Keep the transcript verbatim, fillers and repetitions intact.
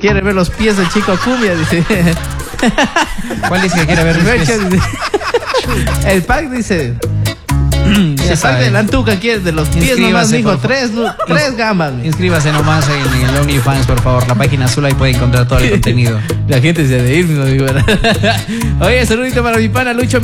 quiere ver los pies del chico cumbia, dice. ¿Cuál dice que quiere ver los pies? El pack dice. El pack sabe. de la Antuca quiere de los pies nomás, mijo. Tres, tres gambas. Mijo. Inscríbase nomás en, en el OnlyFans, por favor. La página azul, ahí puede encontrar todo el contenido. La gente se ha de ir, mijo. Oye, saludito para mi pana Lucho.